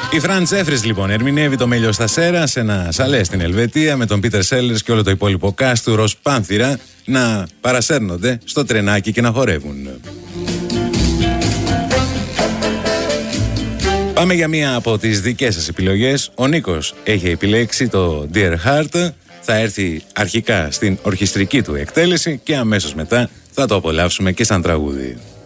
Η Φραντ Τζέφρις λοιπόν ερμηνεύει το Μέλιο στα Σέρα σε ένα σαλέ στην Ελβετία με τον Πίτερ Σέλερς και όλο το υπόλοιπο cast του Ροζ Πάνθυρα να παρασέρνονται στο τρενάκι και να χορεύουν. Πάμε για μία από τις δικές σας επιλογές. Ο Νίκος έχει επιλέξει το Dear Heart. Θα έρθει αρχικά στην ορχιστρική του εκτέλεση και αμέσως μετά θα το απολαύσουμε και σαν τραγούδι.